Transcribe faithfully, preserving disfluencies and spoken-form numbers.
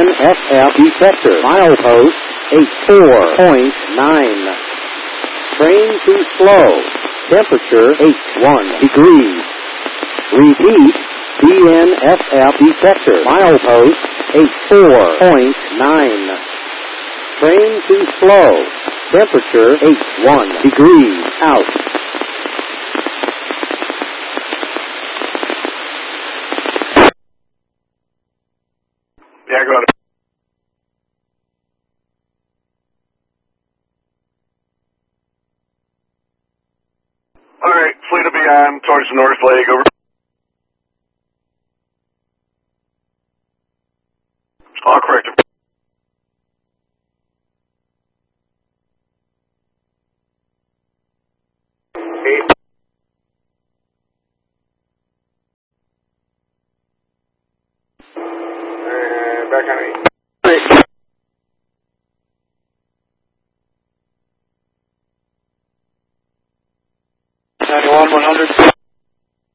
N F F detector. Milepost eighty-four point nine. Train too slow. Temperature eighty-one degrees. Repeat, D N F F detector. Milepost eighty-four point nine. Train too slow. Temperature eighty-one degrees. Out. Yeah, go ahead. All right, fleet will be on towards the north leg. Over. All correct. Eight. Uh, back on eight. Eight. ninety-one, one hundred.